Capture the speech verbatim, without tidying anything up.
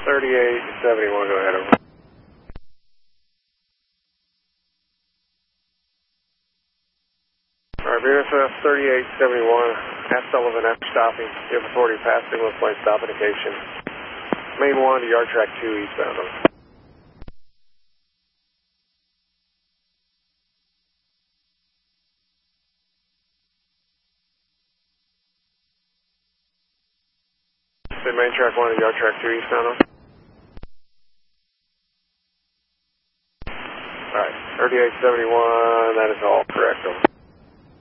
thirty-eight seventy-one, go ahead, over. Alright, V F F thirty-eight seventy-one, ask Sullivan after stopping. You have authority to pass signal point stop indication. Main one to yard track two eastbound, over. Say main track one to yard track two eastbound, over. Alright, thirty-eight seventy-one, that is all correct, over.